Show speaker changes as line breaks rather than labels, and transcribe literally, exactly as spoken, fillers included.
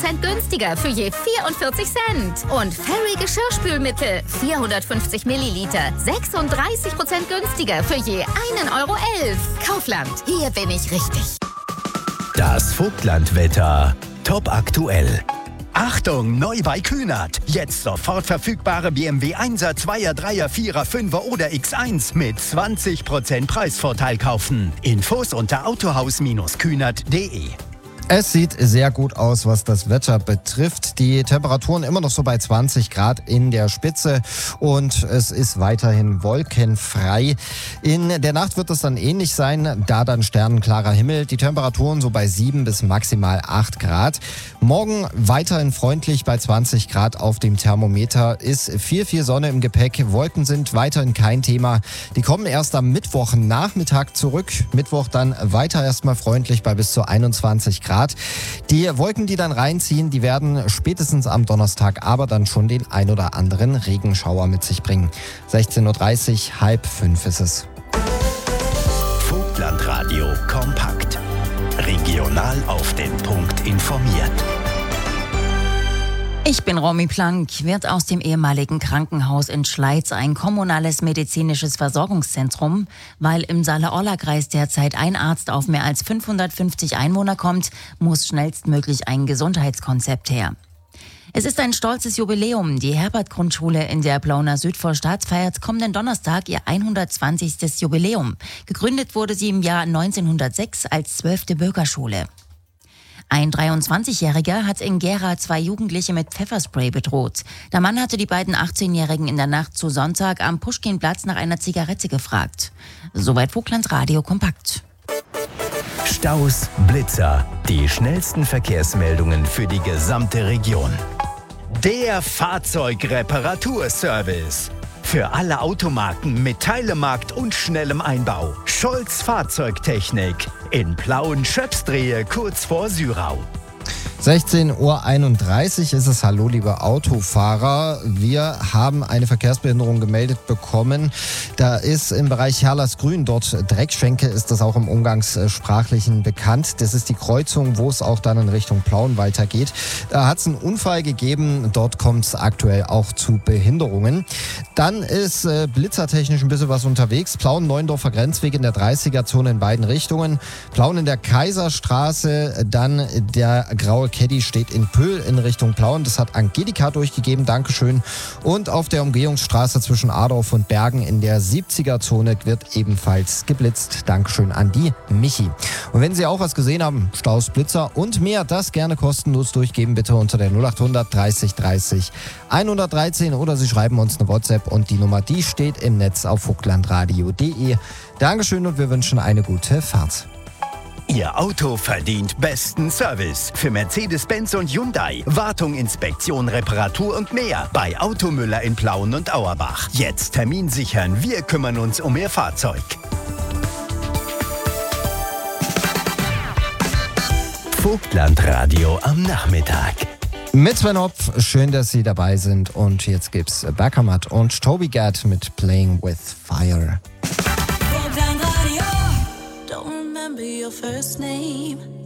Prozent günstiger für je vierundvierzig Cent. Und Fairy Geschirrspülmittel, vierhundertfünfzig Milliliter, sechsunddreißig Prozent günstiger für je einen Euro elf. Kaufland, hier bin ich richtig.
Das Vogtlandwetter. Top aktuell. Achtung, neu bei Kühnert. Jetzt sofort verfügbare B M W Einser, Zweier, Dreier, Vierer, Fünfer oder X eins mit zwanzig Prozent Preisvorteil kaufen. Infos unter autohaus Bindestrich kühnert punkt de.
Es sieht sehr gut aus, was das Wetter betrifft. Die Temperaturen immer noch so bei zwanzig Grad in der Spitze und es ist weiterhin wolkenfrei. In der Nacht wird es dann ähnlich sein, da dann sternenklarer Himmel. Die Temperaturen so bei sieben bis maximal acht Grad. Morgen weiterhin freundlich bei zwanzig Grad auf dem Thermometer. Ist viel, viel Sonne im Gepäck. Wolken sind weiterhin kein Thema. Die kommen erst am Mittwochnachmittag zurück. Mittwoch dann weiter erstmal freundlich bei bis zu einundzwanzig Grad. Die Wolken, die dann reinziehen, die werden spätestens am Donnerstag aber dann schon den ein oder anderen Regenschauer mit sich bringen. sechzehn Uhr dreißig, halb fünf ist es.
Vogtlandradio kompakt. Regional auf den Punkt informiert.
Ich bin Romy Plank, wird aus dem ehemaligen Krankenhaus in Schleiz ein kommunales medizinisches Versorgungszentrum. Weil im Saale-Orla-Kreis derzeit ein Arzt auf mehr als fünfhundertfünfzig Einwohner kommt, muss schnellstmöglich ein Gesundheitskonzept her. Es ist ein stolzes Jubiläum. Die Herbert-Grundschule in der Plauener Südvorstadt feiert kommenden Donnerstag ihr hundertzwanzigstes Jubiläum. Gegründet wurde sie im Jahr neunzehnhundertsechs als zwölfte Bürgerschule. Ein dreiundzwanzigjähriger hat in Gera zwei Jugendliche mit Pfefferspray bedroht. Der Mann hatte die beiden achtzehnjährigen in der Nacht zu Sonntag am Puschkinplatz nach einer Zigarette gefragt. Soweit Vogtlandradio kompakt.
Staus, Blitzer, die schnellsten Verkehrsmeldungen für die gesamte Region. Der Fahrzeugreparaturservice. Für alle Automarken mit Teilemarkt und schnellem Einbau. Scholz Fahrzeugtechnik in Plauen-Schöpsdrehe kurz vor Syrau.
sechzehn Uhr einunddreißig ist es. Hallo, liebe Autofahrer. Wir haben eine Verkehrsbehinderung gemeldet bekommen. Da ist im Bereich Herlersgrün, dort Dreckschenke, ist das auch im Umgangssprachlichen bekannt. Das ist die Kreuzung, wo es auch dann in Richtung Plauen weitergeht. Da hat es einen Unfall gegeben. Dort kommt es aktuell auch zu Behinderungen. Dann ist äh, blitzertechnisch ein bisschen was unterwegs. Plauen-Neuendorfer Grenzweg in der dreißiger-Zone in beiden Richtungen. Plauen in der Kaiserstraße, dann der graue Caddy steht in Pöhl in Richtung Plauen. Das hat Angelika durchgegeben. Dankeschön. Und auf der Umgehungsstraße zwischen Adorf und Bergen in der siebziger-Zone wird ebenfalls geblitzt. Dankeschön an die Michi. Und wenn Sie auch was gesehen haben, Staus, Blitzer und mehr, das gerne kostenlos durchgeben, bitte unter der null achthundert dreißig dreißig hundertdreizehn oder Sie schreiben uns eine WhatsApp und die Nummer, die steht im Netz auf vogtlandradio punkt de. Dankeschön und wir wünschen eine gute Fahrt.
Ihr Auto verdient besten Service. Für Mercedes-Benz und Hyundai. Wartung, Inspektion, Reparatur und mehr. Bei Automüller in Plauen und Auerbach. Jetzt Termin sichern. Wir kümmern uns um Ihr Fahrzeug. Vogtlandradio am Nachmittag.
Mit Sven Hopf, schön, dass Sie dabei sind. Und jetzt gibt's Berkamat und Toby Gad mit Playing with Fire.
Your first name.